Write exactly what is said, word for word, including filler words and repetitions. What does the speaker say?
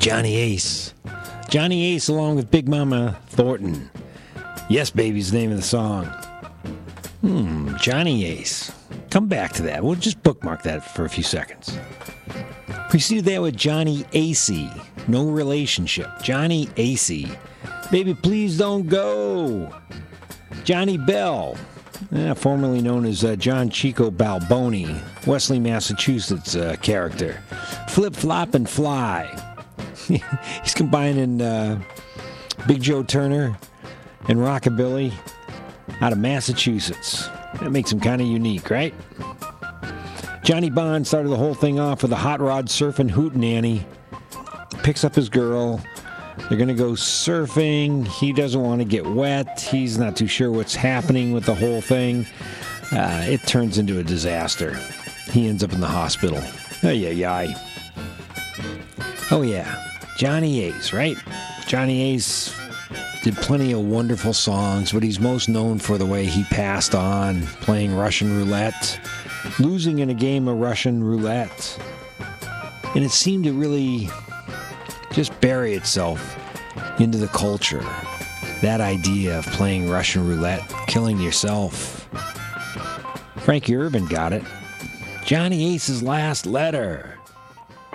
Johnny Ace. Johnny Ace along with Big Mama Thornton. Yes, Baby's the name of the song. Hmm, Johnny Ace. Come back to that. We'll just bookmark that for a few seconds. Preceded that with Johnny Acey. No relationship. Johnny Acey. Baby, please don't go. Johnny Bell. Eh, formerly known as uh, John Chico Balboni. Wesley, Massachusetts uh, character. Flip, Flop, and Fly. He's combining uh, Big Joe Turner and Rockabilly out of Massachusetts. That makes him kind of unique, right? Johnny Bond started the whole thing off with a hot rod surfing hootenanny. Picks up his girl. They're going to go surfing. He doesn't want to get wet. He's not too sure what's happening with the whole thing. Uh, it turns into a disaster. He ends up in the hospital. Ay, ay, ay. Oh, yeah. Johnny Ace, right? Johnny Ace did plenty of wonderful songs, but he's most known for the way he passed on playing Russian roulette, losing in a game of Russian roulette. And it seemed to really just bury itself into the culture. That idea of playing Russian roulette, killing yourself. Frankie Urban got it. Johnny Ace's last letter.